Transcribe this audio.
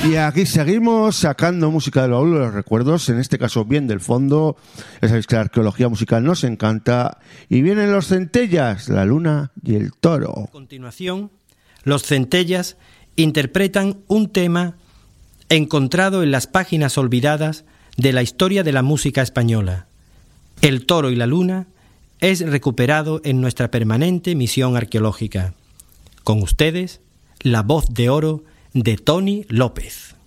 Y aquí seguimos sacando música del baúl de los recuerdos, en este caso bien del fondo. Ya sabéis que la arqueología musical nos encanta. Y vienen los Centellas, la luna y el toro. A continuación, los Centellas interpretan un tema encontrado en las páginas olvidadas de la historia de la música española. El toro y la luna es recuperado en nuestra permanente misión arqueológica. Con ustedes, la voz de oro de Tony López.